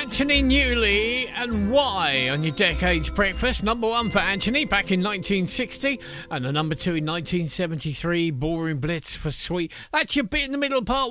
Anthony Newley and Why on your Decades Breakfast. Number one for Anthony back in 1960 and the number two in 1973, Ballroom Blitz for Sweet. That's your bit in the middle part.